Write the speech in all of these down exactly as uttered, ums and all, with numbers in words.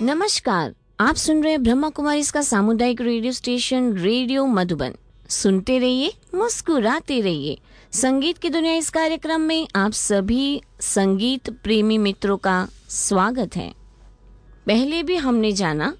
नमस्कार, आप सुन रहे हैं ब्रह्मा कुमारी इसका सामुदायिक रेडियो स्टेशन रेडियो मधुबन। सुनते रहिए, मुस्कुराते रहिए। संगीत की दुनिया इस कार्यक्रम में आप सभी संगीत प्रेमी मित्रों का स्वागत है। पहले भी हमने जाना,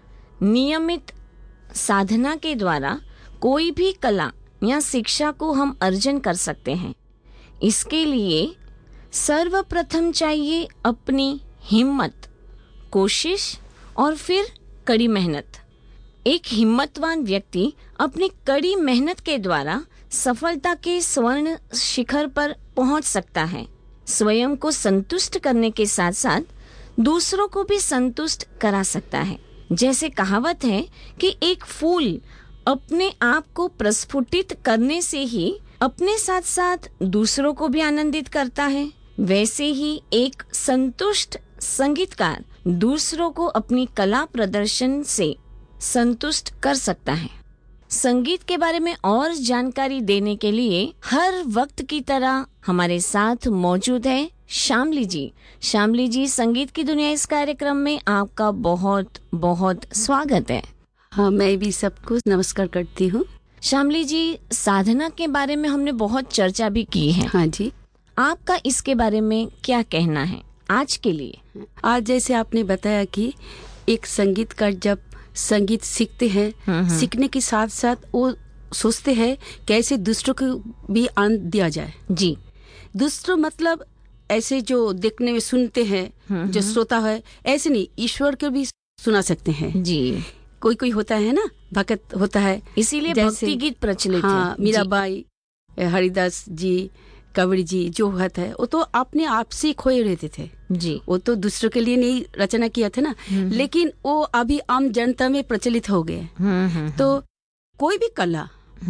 नियमित साधना के द्वारा कोई भी कला या शिक्षा को हम अर्जन कर सकते हैं। इसके लिए सर्वप्रथम चाहिए अपनी हिम्मत, कोशिश और फिर कड़ी मेहनत। एक हिम्मतवान व्यक्ति अपनी कड़ी मेहनत के द्वारा सफलता के स्वर्ण शिखर पर पहुंच सकता है। स्वयं को संतुष्ट करने के साथ साथ दूसरों को भी संतुष्ट करा सकता है। जैसे कहावत है कि एक फूल अपने आप को प्रस्फुटित करने से ही अपने साथ साथ दूसरों को भी आनंदित करता है, वैसे ही एक संतुष्ट संगीतकार दूसरों को अपनी कला प्रदर्शन से संतुष्ट कर सकता है। संगीत के बारे में और जानकारी देने के लिए हर वक्त की तरह हमारे साथ मौजूद है श्यामली जी। श्यामली जी, संगीत की दुनिया इस कार्यक्रम में आपका बहुत बहुत स्वागत है। हाँ, मैं भी सबको नमस्कार करती हूँ। श्यामली जी, साधना के बारे में हमने बहुत चर्चा भी की है। हाँ जी, आपका इसके बारे में क्या कहना है आज के लिए? आज जैसे आपने बताया कि एक संगीतकार जब संगीत सीखते हैं, सीखने के साथ साथ वो सोचते हैं कैसे दूसरों को भी आनंद दिया जाए। जी, दूसरों मतलब ऐसे जो देखने में सुनते हैं, जो श्रोता है, ऐसे नहीं, ईश्वर को भी सुना सकते हैं। जी, कोई कोई होता है ना, भक्त होता है, इसीलिए भक्ति गीत प्रचलित है। हाँ, मीराबाई, हरिदास जी, कबीर जी जो होता है वो तो अपने आप से खोए रहते थे। जी, वो तो दूसरों के लिए नहीं रचना किया था ना, लेकिन वो अभी आम जनता में प्रचलित हो गए। तो कोई भी कला,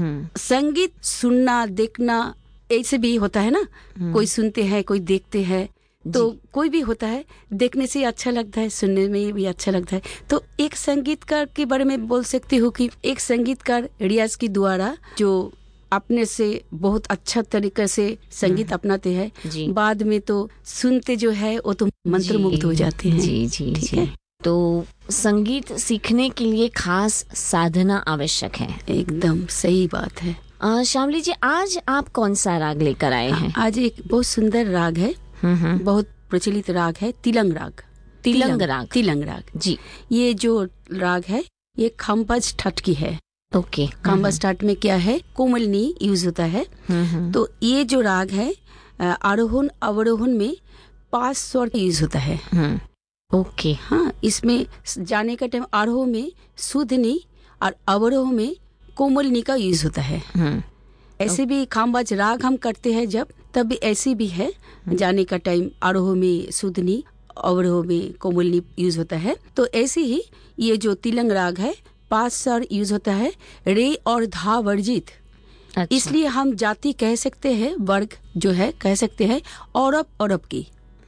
संगीत सुनना देखना ऐसे भी होता है ना, कोई सुनते हैं कोई देखते हैं, तो कोई भी होता है, देखने से अच्छा लगता है, सुनने में भी अच्छा लगता है। तो एक संगीतकार के बारे में बोल सकती हूँ कि एक संगीतकार रियाज के द्वारा जो अपने से बहुत अच्छा तरीके से संगीत अपनाते हैं, बाद में तो सुनते जो है वो तो मंत्रमुग्ध हो जाते हैं। जी जी ठीक है। तो संगीत सीखने के लिए खास साधना आवश्यक है। एकदम सही बात है। श्यामली जी, आज आप कौन सा राग लेकर आए हैं? आज एक बहुत सुंदर राग है, बहुत प्रचलित राग है, तिलंग राग। तिलंग राग तिलंग राग जी। ये जो राग है ये खम्बज ठट की है। ओके। खम्बज ठट में क्या है, कोमलनी यूज होता है। तो ये जो राग है आरोहण अवरोहण में पांच स्वर यूज होता है। ओके। हाँ, इसमें जाने का टाइम आरोह में शुद्धनी और अवरोह में कोमलनी का यूज होता है। ऐसे भी खम्बज राग हम करते हैं जब, तब भी ऐसे भी है, जाने का टाइम आरोह में शुद्धनी अवरोह में कोमलनी यूज होता है। तो ऐसे ही ये जो तिलंग राग है पांच स्वर यूज होता है, रे और धा वर्जित। अच्छा। इसलिए हम जाति कह सकते हैं, वर्ग जो है कह सकते हैं औरब औरब की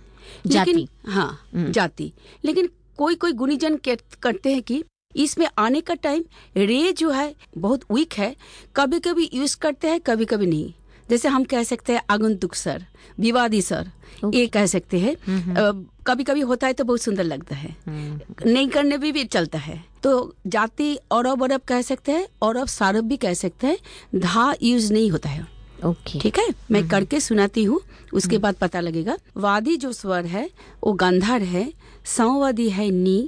जाति। हाँ, जाति। लेकिन कोई कोई गुणीजन करते हैं कि इसमें आने का टाइम रे जो है बहुत वीक है, कभी कभी यूज करते हैं कभी कभी नहीं। जैसे हम कह सकते हैं आगंतुक सर, विवादी सर, ये कह सकते हैं। कभी कभी होता है तो बहुत सुंदर लगता है, नहीं करने भी, भी चलता है। तो जाति औरब औरब कह सकते हैं, औरब सारब भी कह सकते हैं, धा यूज नहीं होता है। ओके, ठीक है, मैं करके सुनाती हूँ, उसके बाद पता लगेगा। वादी जो स्वर है वो गांधार है, संवादी है नी,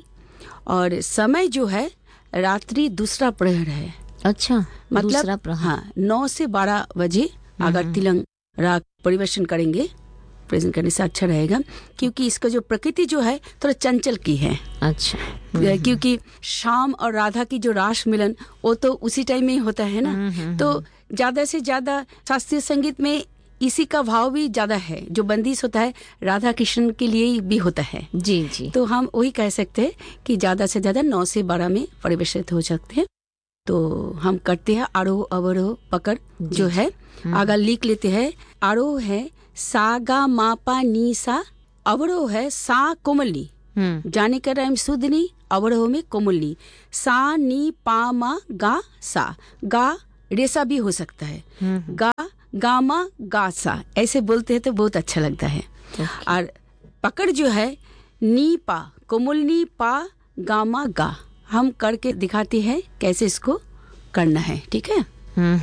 और समय जो है रात्रि दूसरा प्रहर है। अच्छा, मतलब दूसरा प्रहर। हाँ, नौ से बारह बजे अगर तिलंग राग परिवेशन करेंगे, प्रेजेंट करने से अच्छा रहेगा, क्योंकि इसका जो प्रकृति जो है थोड़ा चंचल की है। अच्छा। क्योंकि शाम और राधा की जो रास मिलन वो तो उसी टाइम में ही होता है ना। तो ज्यादा से ज्यादा शास्त्रीय संगीत में इसी का भाव भी ज्यादा है, जो बंदिश होता है राधा कृष्ण के लिए भी होता है। जी जी। तो हम वही कह सकते हैं कि ज्यादा से ज्यादा नौ से बारह में परिवेशित हो सकते हैं। तो हम करते हैं आरोह अवरोह पकड़ जो है, आगा लिख लेते हैं। आरोह है सा गा मा पा नी सा, अवरोह है सा कोमलनी, जाने का टाइम शुद्धनी, अवरोह में कोमलनी, सा नी पा मा गा सा, गा रेसा भी हो सकता है, गा गामा गा सा, ऐसे बोलते हैं तो बहुत अच्छा लगता है। और पकड़ जो है नी पा, कोमलनी पा गामा गा हम करके दिखाती है कैसे इसको करना है, ठीक है।